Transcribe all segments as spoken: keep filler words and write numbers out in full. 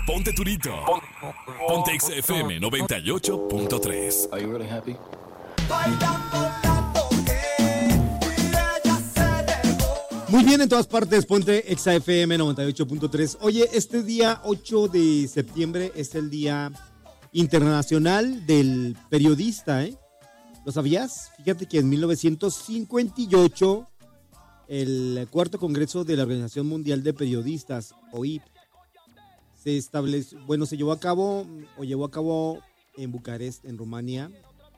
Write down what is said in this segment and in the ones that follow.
Ponte Turito. Pon- Ponte X F M noventa y ocho punto tres. Are you really happy? Muy bien, en todas partes, ponte Exa F M noventa y ocho punto tres. Oye, este día ocho de septiembre es el Día Internacional del Periodista, ¿eh? ¿Lo sabías? Fíjate que en mil novecientos cincuenta y ocho, el cuarto Congreso de la Organización Mundial de Periodistas, O I P, se estableció, bueno, se llevó a cabo, o llevó a cabo en Bucarest, en Rumania,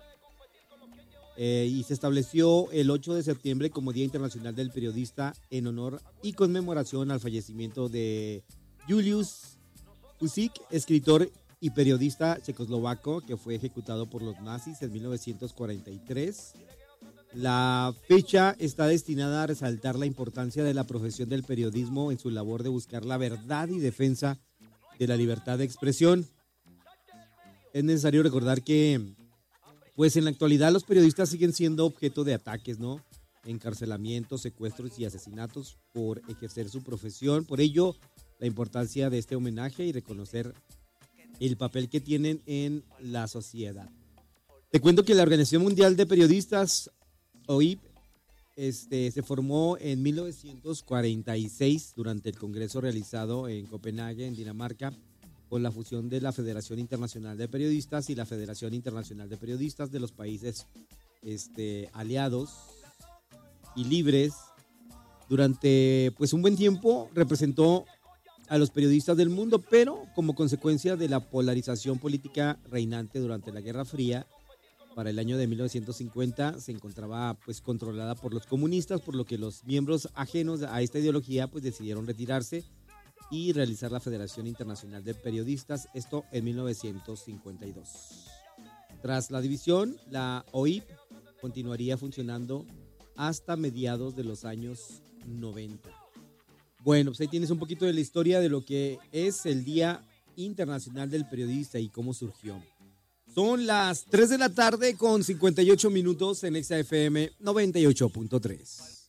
Eh, y se estableció el ocho de septiembre como Día Internacional del Periodista en honor y conmemoración al fallecimiento de Julius Husík, escritor y periodista checoslovaco que fue ejecutado por los nazis en mil novecientos cuarenta y tres. La fecha está destinada a resaltar la importancia de la profesión del periodismo en su labor de buscar la verdad y defensa de la libertad de expresión. Es necesario recordar que pues en la actualidad los periodistas siguen siendo objeto de ataques, ¿no? Encarcelamientos, secuestros y asesinatos por ejercer su profesión. Por ello, la importancia de este homenaje y reconocer el papel que tienen en la sociedad. Te cuento que la Organización Mundial de Periodistas, O I P, este, se formó en mil novecientos cuarenta y seis durante el congreso realizado en Copenhague, en Dinamarca, con la fusión de la Federación Internacional de Periodistas y la Federación Internacional de Periodistas de los países este, aliados y libres. Durante pues un buen tiempo representó a los periodistas del mundo, pero como consecuencia de la polarización política reinante durante la Guerra Fría, para el año de mil novecientos cincuenta se encontraba pues controlada por los comunistas, por lo que los miembros ajenos a esta ideología pues decidieron retirarse y realizar la Federación Internacional de Periodistas, esto en mil novecientos cincuenta y dos. Tras la división, la O I P continuaría funcionando hasta mediados de los años noventa. Bueno, pues ahí tienes un poquito de la historia de lo que es el Día Internacional del Periodista y cómo surgió. Son las tres de la tarde con cincuenta y ocho minutos en Exa F M noventa y ocho punto tres.